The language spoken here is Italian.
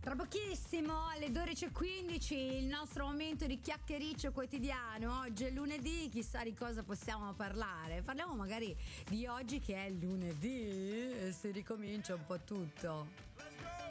Tra pochissimo, alle 12:15, il nostro momento di chiacchiericcio quotidiano. Oggi è lunedì, chissà di cosa possiamo parlare. Parliamo magari di oggi che è lunedì e si ricomincia un po' tutto.